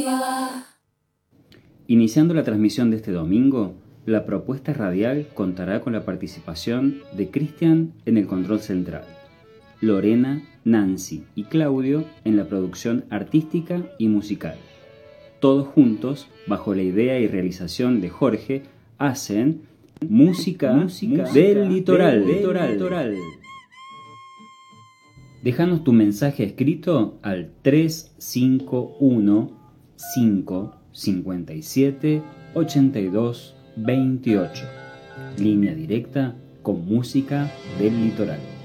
Iniciando la transmisión de este domingo, la propuesta radial contará con la participación de Cristian en el control central, Lorena, Nancy y Claudio en la producción artística y musical. Todos juntos, bajo la idea y realización de Jorge, hacen música del litoral. Déjanos tu mensaje escrito al 351 557 82 28. Línea directa con música del litoral.